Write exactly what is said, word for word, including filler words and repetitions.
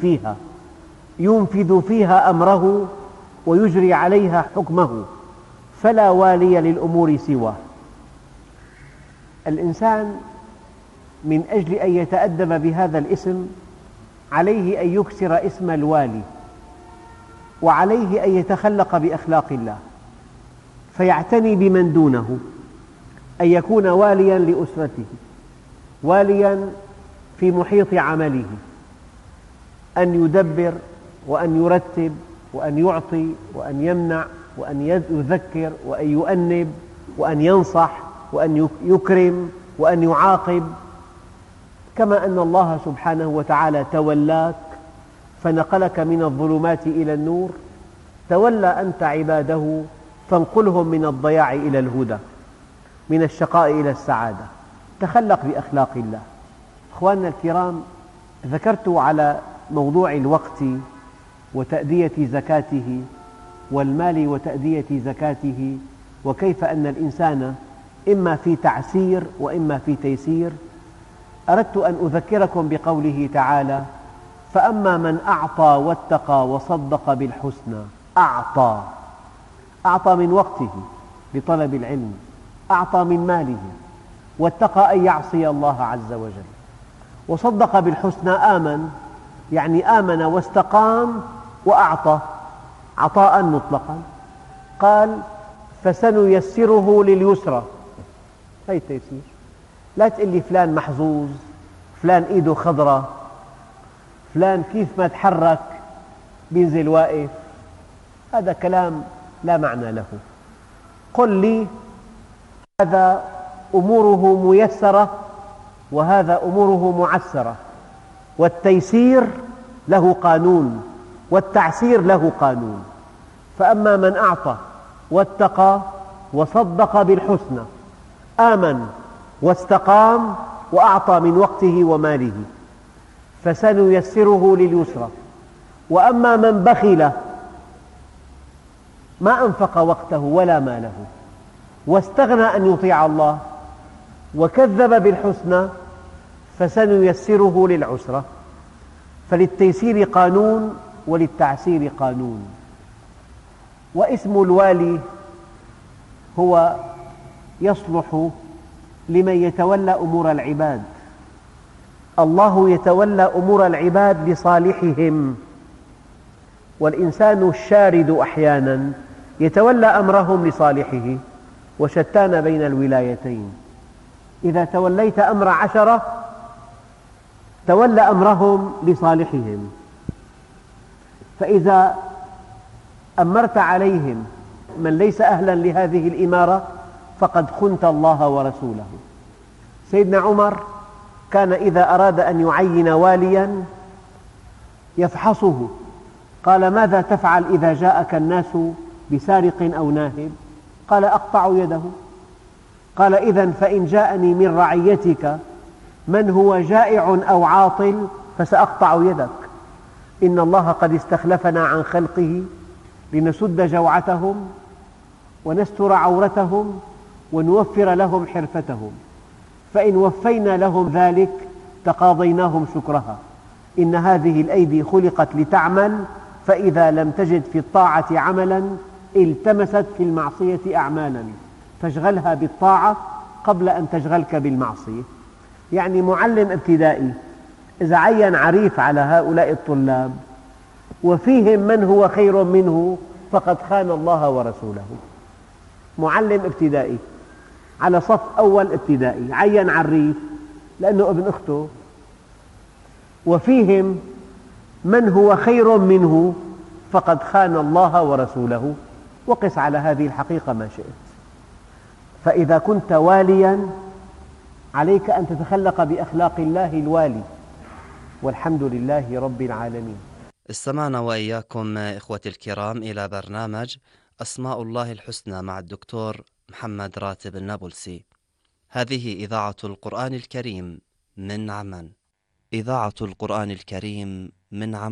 فيها ينفذ فيها أمره ويجري عليها حكمه، فلا والي للأمور سواه. الإنسان من أجل أن يتأدب بهذا الاسم عليه أن يكسر اسم الوالي، وعليه أن يتخلق بأخلاق الله، فيعتني بمن دونه، أن يكون والياً لأسرته، والياً في محيط عمله، أن يدبر وأن يرتب وأن يعطي وأن يمنع وأن يذكر وأن يؤنب وأن ينصح وأن يكرم وأن يعاقب. كما أن الله سبحانه وتعالى تولاك فنقلك من الظلمات إلى النور، تولى أنت عباده فانقلهم من الضياع إلى الهدى، من الشقاء إلى السعادة. تخلق بأخلاق الله. أخواننا الكرام، ذكرت على موضوع الوقت وتأدية زكاته والمال وتأدية زكاته، وكيف أن الإنسان إما في تعسير وإما في تيسير. أردت أن أذكركم بقوله تعالى: فأما من أعطى واتقى وصدق بالحسنى. أعطى أعطى من وقته لطلب العلم، أعطى من ماله، واتقى أن يعصي الله عز وجل، وصدق بالحسنى. آمن يعني آمن واستقام وأعطى عطاء مطلقا. قال: فسنيسره لليسرى. هذا التيسير. لا تقل لي فلان محظوظ، فلان إيده خضرة، فلان كيف ما تحرك بينزل واقف. هذا كلام لا معنى له. قل لي هذا أموره ميسرة وهذا أموره معسرة، والتيسير له قانون والتعسير له قانون. فأما من أعطى واتقى وصدق بالحسنى، آمن واستقام وأعطى من وقته وماله، فسنيسره لليسرى. وأما من بخل ما أنفق وقته ولا ماله واستغنى أن يطيع الله وكذب بالحسنى، فسنيسره للعسرى. فللتيسير قانون وللتعسير قانون. واسم الوالي هو يصلح لمن يتولى أمور العباد. الله يتولى أمور العباد لصالحهم، والإنسان الشارد أحيانا يتولى أمرهم لصالحه، وشتان بين الولايتين. إذا توليت أمر عشرة تولى أمرهم لصالحهم، فإذا أمرت عليهم من ليس أهلا لهذه الإمارة فقد خنت الله ورسوله. سيدنا عمر كان إذا أراد أن يعين واليا يفحصه. قال: ماذا تفعل إذا جاءك الناس بسارق أو ناهب؟ قال: أقطع يده. قال: إذن فإن جاءني من رعيتك من هو جائع أو عاطل فسأقطع يدك. إن الله قد استخلفنا عن خلقه لنسد جوعتهم ونستر عورتهم ونوفر لهم حرفتهم، فإن وفينا لهم ذلك تقاضيناهم شكرها. إن هذه الأيدي خلقت لتعمل، فإذا لم تجد في الطاعة عملا التمست في المعصية أعمالا، فاشغلها بالطاعة قبل أن تشغلك بالمعصية. يعني معلم ابتدائي إذا عين عريف على هؤلاء الطلاب وفيهم من هو خير منه فقد خان الله ورسوله. معلم ابتدائي على صف أول ابتدائي عين عريف لأنه ابن أخته، وفيهم من هو خير منه فقد خان الله ورسوله. وقس على هذه الحقيقة ما شئت. فإذا كنت واليا عليك أن تتخلق بأخلاق الله الوالي، والحمد لله رب العالمين. استمعنا وإياكم إخوتي الكرام إلى برنامج أسماء الله الحسنى مع الدكتور محمد راتب النابلسي. هذه إذاعة القرآن الكريم من عمان. إذاعة القرآن الكريم من عمان.